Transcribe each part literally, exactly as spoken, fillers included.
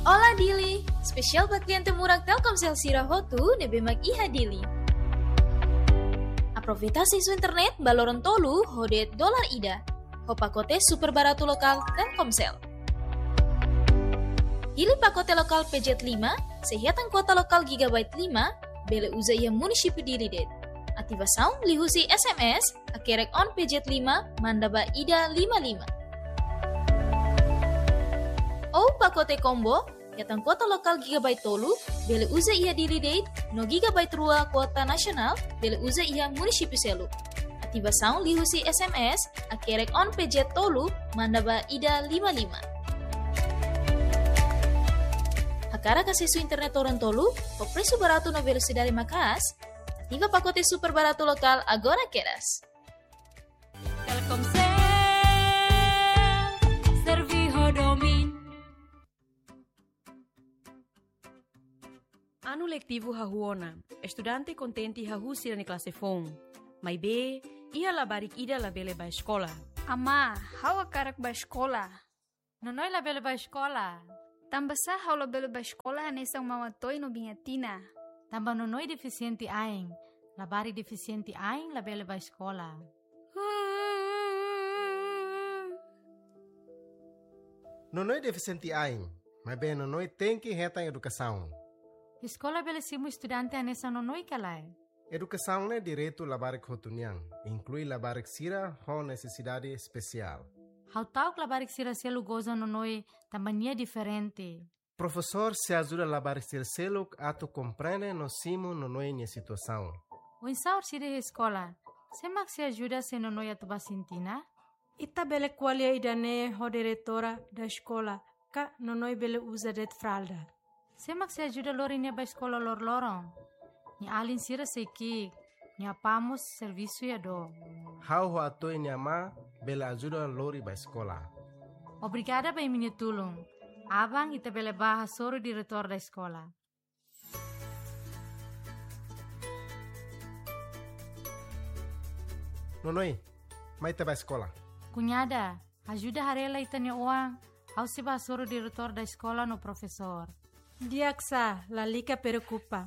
Olá Dili, spesial buat cliente murah Telkomsel Sirahotu nebe mag iha Dili. Aproveita sisu internet baloron tolu hodet dolar ida. Ho pakote super barato lokal Telkomsel. Pilih pakote lokal P J lima, sehatan kuota lokal gigabyte lima, bele uza ia munisipi Dili det. Ativa sound lihusi S M S, akerek on P J lima, mandaba ida lima lima. Oh pakote combo, yatan kuota lokal gigabyte tolu, bele uza iha Dili date, no gigabyte rua kuota nasional, bele uza iha munisipi selu. Ativa sound lihusi S M S, akerek on P J tolu, mandaba ida lima lima. Hakara kasih su internet orang tolu, o preço barato na velocidade makas, ativa pacote super barato lokal agora queras. Telkomsel, serviço domin. Ano letivo hahuona, estudante contente hahusi na classe fon. Mai be, ia labarik ida labele ba escola. Ama, hawa karak ba escola? Nonoi labele ba escola. Tamba sa hau labele ba escola hanesang mamatoy no bingatina. Tamba nonoi deficiente aing, labari deficiente aing labele ba escola. Nonoi deficiente aing, mas bem nonoi tem que reta em educação. Escola belesimo estudante anessa nonoi kalai. Educação é direito labarik hotuniang, inclui labarik sira com necessidade especial. How tau labarik sira selu goza nonoi tambania diferente. Professor se ajuda a labarik sira selu ato compreende no simo nonoi nia situação. O insaur sira escola, semak se ajuda se nonoi atuba sintina? Ita bele qualia idane ho diretora da escola, ka nonoi bele usa det fralda. Semak se ajuda lori nia ba escola lor lorong. Ni alin sira seiki, ni apamos serviço ya do. How ho atoi nia ma bele ajuda lori ba escola. Obrigada ba imini tulung. Abang ita bele baha soro diretor da escola. Nonoi, mai te ba escola. Cunhada, ajuda harela ita nia uang. Au se ba soro diretor da escola no professor. Diaksa, la lica preocupa.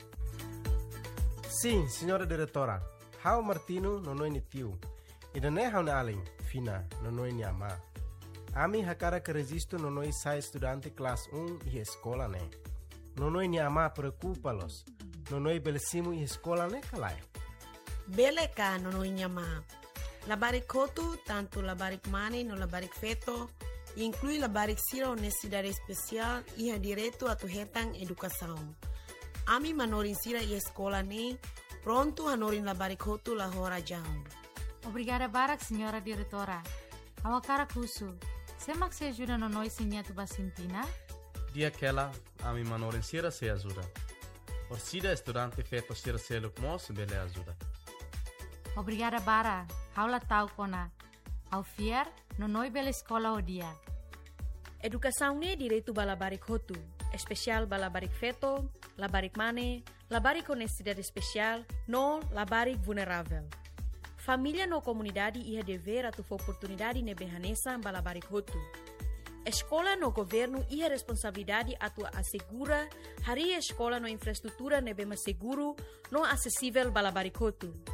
Sim, senhora diretora. How Martino nonoi ni tiu. Ida ne how na alin, fina, nonoi ni ama. Ami hakara que resisto nonoi sai estudante classe um e escola ne. Nonoi ni ama preocupa-los. Nonoi belesimo e escola ne kalai. Bele ka nonoi ni ama. Labarik kotu, tanto labarik mani no labarik feto, inclui labarik sira honestidade especial e a direito a tuhetang educação. Ami manorin sira e escola ne, pronto hanorin labarik kotu la hora jao. Obrigada barak, senhora diretora. Awakara kusu. Semak se ajuda no noi sinha tuba sintina? Dia aquela, ami manorin sira se ajuda. Orsida estudante feto sira seluk mos bele ajuda. Obrigada bara. Haula tau kona. Au fier, no noi bela escola o dia. Educação ne direito ba labarik hotu, especial ba labarik feto, labarik mane, labarik honestidade especial, no labarik vulnerável. Família no comunidade ia dever atu oportunidade ne behanesa ba labarik hotu. Escola no governo ia responsabilidade atu assegura hari escola no infraestrutura ne bema seguro no acessível ba labarik hotu.